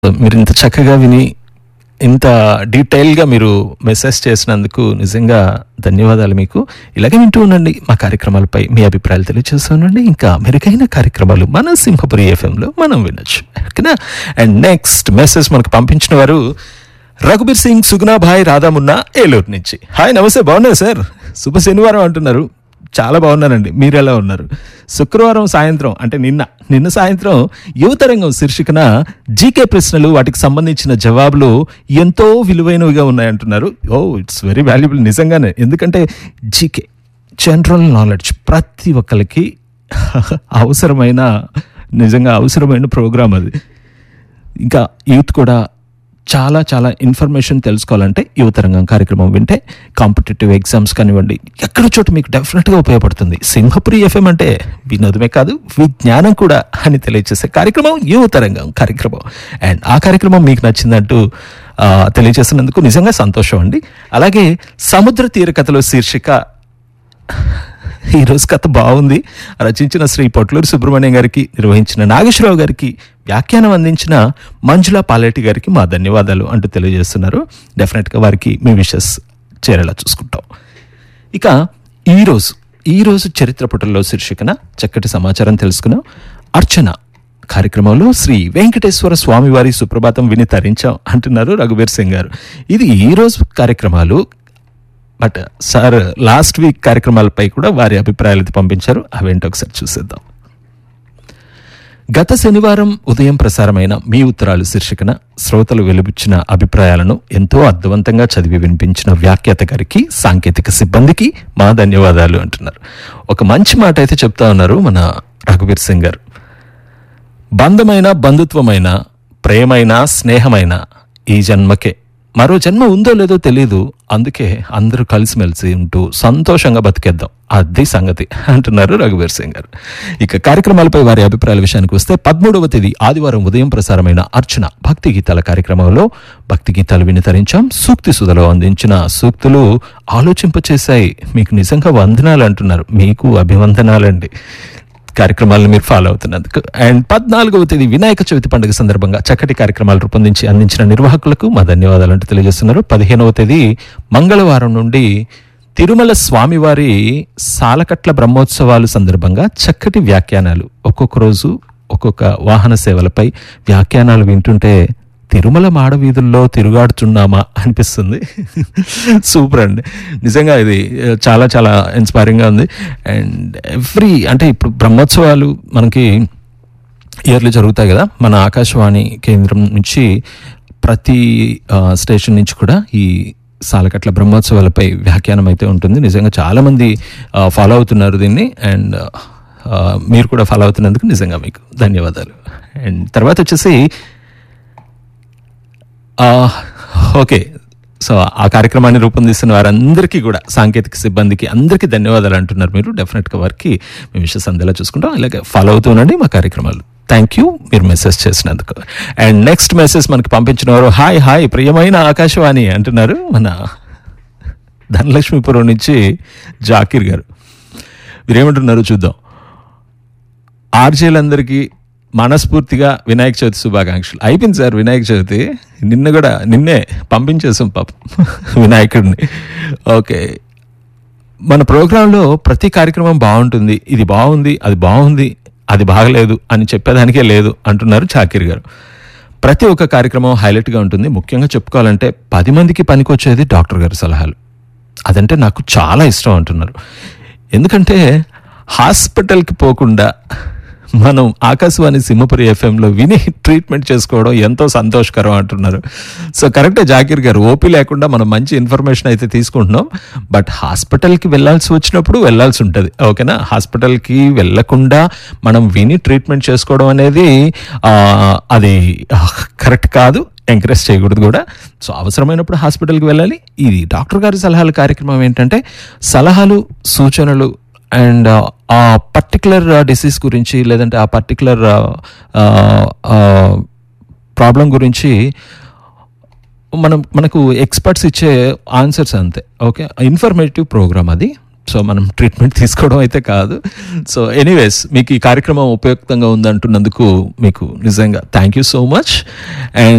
మీరు ఇంత చక్కగా విని ఇంత డీటెయిల్గా మీరు మెసేజ్ చేసినందుకు నిజంగా ధన్యవాదాలు మీకు. ఇలాగే వింటూ ఉండండి మా కార్యక్రమాలపై మీ అభిప్రాయాలు తెలియజేస్తూ ఉండండి. ఇంకా మెరుగైన కార్యక్రమాలు మన సింహపురి ఎఫ్ఎంలో మనం వినొచ్చు, ఓకేనా. అండ్ నెక్స్ట్ మెసేజ్ మనకు పంపించిన వారు రఘుబీర్ సింగ్ సుగుణాభాయ్ రాధామున్నా ఏలూరు నుంచి. హాయ్, నమస్తే, బాగున్నారు సార్, శుభ శనివారం అంటున్నారు. చాలా బాగున్నానండి, మీరు ఎలా ఉన్నారు? శుక్రవారం సాయంత్రం అంటే నిన్న సాయంత్రం యువతరంగం శీర్షికన జీకే ప్రశ్నలు, వాటికి సంబంధించిన జవాబులు ఎంతో విలువైనవిగా ఉన్నాయంటున్నారు. ఇట్స్ వెరీ వాల్యుబుల్ నిజంగానే. ఎందుకంటే జీకే జనరల్ నాలెడ్జ్ ప్రతి ఒక్కరికి నిజంగా అవసరమైన ప్రోగ్రామ్ అది. ఇంకా యూత్ కూడా చాలా చాలా ఇన్ఫర్మేషన్ తెలుసుకోవాలంటే యువతరంగం కార్యక్రమం వింటే కాంపిటేటివ్ ఎగ్జామ్స్ కానివ్వండి, ఎక్కడ చోటు మీకు డెఫినెట్గా ఉపయోగపడుతుంది. సింహపురి ఎఫ్ఎం అంటే వినోదమే కాదు, విజ్ఞానం కూడా అని తెలియజేసే కార్యక్రమం యువతరంగం కార్యక్రమం. అండ్ ఆ కార్యక్రమం మీకు నచ్చిందంటూ తెలియజేసినందుకు నిజంగా సంతోషం అండి. అలాగే సముద్ర తీర కథలో శీర్షిక ఈరోజు కథ బాగుంది. రచించిన శ్రీ పొట్లూరు సుబ్రహ్మణ్యం గారికి, నిర్వహించిన నాగేశ్వరరావు గారికి, వ్యాఖ్యానం అందించిన మంజులా పాలేటి గారికి మా ధన్యవాదాలు అంటూ తెలియజేస్తున్నారు. డెఫినెట్గా వారికి మీ విషెస్ చేరేలా చూసుకుంటాం. ఇక ఈరోజు చరిత్ర పుటల్లో శీర్షికన చక్కటి సమాచారం తెలుసుకున్నాం. అర్చన కార్యక్రమంలో శ్రీ వెంకటేశ్వర స్వామి వారి సుప్రభాతం విని తరించాం అంటున్నారు రఘుబీర్ సింగ్ గారు. ఇది ఈరోజు కార్యక్రమాలు, బట్ సార్ లాస్ట్ వీక్ కార్యక్రమాలపై కూడా వారి అభిప్రాయాలు పంపించారు. అవేంటో ఒకసారి చూసేద్దాం. గత శనివారం ఉదయం ప్రసారమైన మీ ఉత్తరాలు శీర్షికన శ్రోతలు వెలుబుచ్చిన అభిప్రాయాలను ఎంతో అర్థవంతంగా చదివి వినిపించిన వ్యాఖ్యాత గారికి, సాంకేతిక సిబ్బందికి మా ధన్యవాదాలు అంటున్నారు. ఒక మంచి మాట అయితే చెప్తా ఉన్నారు మన రఘుబీర్ సింగ్ గారు. బంధమైన, బంధుత్వమైన, ప్రేమైన, స్నేహమైన ఈ జన్మకే, మరో జన్మ ఉందో లేదో తెలీదు, అందుకే అందరూ కలిసిమెలిసి ఉంటూ సంతోషంగా బతికేద్దాం, అది సంగతి అంటున్నారు రఘుబీర్ సింగ్ గారు. ఇక కార్యక్రమాలపై వారి అభిప్రాయాల విషయానికి వస్తే 13వ తేదీ ఆదివారం ఉదయం ప్రసారమైన అర్చన భక్తి గీతాల కార్యక్రమంలో భక్తి గీతాలు విని తరించాం. సూక్తి సుధలో అందించిన సూక్తులు ఆలోచింపచేశాయి. మీకు నిజంగా వందనాలు అంటున్నారు. మీకు అభివందనాలండి, కార్యక్రమాలను మీరు ఫాలో అవుతున్నందుకు. అండ్ 14వ తేదీ వినాయక చవితి పండుగ సందర్భంగా చక్కటి కార్యక్రమాలు రూపొందించి అందించిన నిర్వాహకులకు మా ధన్యవాదాలు అంటూ తెలియజేస్తున్నారు. 15వ తేదీ మంగళవారం నుండి తిరుమల స్వామివారి సాలకట్ల బ్రహ్మోత్సవాలు సందర్భంగా చక్కటి వ్యాఖ్యానాలు, ఒక్కొక్క రోజు ఒక్కొక్క వాహన సేవలపై వ్యాఖ్యానాలు వింటుంటే తిరుమల మాడవీధుల్లో తిరుగాడుచున్నామా అనిపిస్తుంది. సూపర్ అండి, నిజంగా ఇది చాలా చాలా ఇన్స్పైరింగ్గా ఉంది. అండ్ అంటే ఇప్పుడు బ్రహ్మోత్సవాలు మనకి ఇయర్లీ జరుగుతాయి కదా, మన ఆకాశవాణి కేంద్రం నుంచి ప్రతి స్టేషన్ నుంచి కూడా ఈ సాలకట్ల బ్రహ్మోత్సవాలపై వ్యాఖ్యానం అయితే ఉంటుంది. నిజంగా చాలామంది ఫాలో అవుతున్నారు దీన్ని. అండ్ మీరు కూడా ఫాలో అవుతున్నందుకు నిజంగా మీకు ధన్యవాదాలు. అండ్ తర్వాత వచ్చేసి ఓకే, సో ఆ కార్యక్రమాన్ని రూపొందిస్తున్న వారందరికీ కూడా, సాంకేతిక సిబ్బందికి అందరికీ ధన్యవాదాలు అంటున్నారు మీరు. డెఫినెట్గా వారికి మీ విషయం అందేలా చూసుకుంటాం. అలాగే ఫాలో అవుతూ ఉండండి మా కార్యక్రమాలు. థ్యాంక్ యూ మీరు మెసేజ్ చేసినందుకు. అండ్ నెక్స్ట్ మెసేజ్ మనకు పంపించిన వారు హాయ్ ప్రియమైన ఆకాశవాణి అంటున్నారు మన ధనలక్ష్మీపురం నుంచి జాకీర్ గారు. మీరేమంటున్నారు చూద్దాం. ఆర్జేలందరికీ మనస్ఫూర్తిగా వినాయక చవితి శుభాకాంక్షలు. అయిపోయింది సార్ వినాయక చవితి, నిన్నే పంపించేసాం పాపం వినాయకుడిని. ఓకే, మన ప్రోగ్రాంలో ప్రతి కార్యక్రమం బాగుంటుంది, ఇది బాగుంది, అది బాగుంది, అది బాగలేదు అని చెప్పేదానికే లేదు అంటున్నారు చాకీర్ గారు. ప్రతి ఒక్క కార్యక్రమం హైలైట్గా ఉంటుంది. ముఖ్యంగా చెప్పుకోవాలంటే 10 మందికి పనికొచ్చేది డాక్టర్ గారి సలహాలు, అదంటే నాకు చాలా ఇష్టం అంటున్నారు. ఎందుకంటే హాస్పిటల్కి పోకుండా మనం ఆకాశవాణి సింహపురి ఎఫ్ఎంలో విని ట్రీట్మెంట్ చేసుకోవడం ఎంతో సంతోషకరం అంటున్నారు. సో కరెక్టే జాకీర్ గారు, ఓపీ లేకుండా మనం మంచి ఇన్ఫర్మేషన్ అయితే తీసుకుంటున్నాం, బట్ హాస్పిటల్కి వెళ్ళాల్సి వచ్చినప్పుడు వెళ్ళాల్సి ఉంటుంది, ఓకేనా. హాస్పిటల్కి వెళ్ళకుండా మనం విని ట్రీట్మెంట్ చేసుకోవడం అనేది అది కరెక్ట్ కాదు, ఎంకరేజ్ చేయకూడదు కూడా. సో అవసరమైనప్పుడు హాస్పిటల్కి వెళ్ళాలి. ఇది డాక్టర్ గారి సలహాల కార్యక్రమం ఏంటంటే సలహాలు, సూచనలు అండ్ ఆ పర్టికులర్ డిసీజ్ గురించి, లేదంటే ఆ పర్టికులర్ ప్రాబ్లం గురించి మనకు ఎక్స్పర్ట్స్ ఇచ్చే ఆన్సర్స్ అంతే, ఓకే. ఇన్ఫర్మేటివ్ ప్రోగ్రామ్ అది. సో మనం ట్రీట్మెంట్ తీసుకోవడం అయితే కాదు. సో ఎనీవేస్, మీకు ఈ కార్యక్రమం ఉపయుక్తంగా ఉందంటున్నందుకు మీకు నిజంగా thank you so much. And